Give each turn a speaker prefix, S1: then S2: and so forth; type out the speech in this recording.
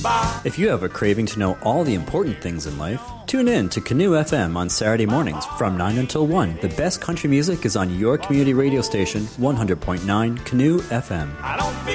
S1: If you have a craving to know all the important things in life, tune in to Canoe FM on Saturday mornings from 9 until 1. The best country music is on your community radio station, 100.9 Canoe FM.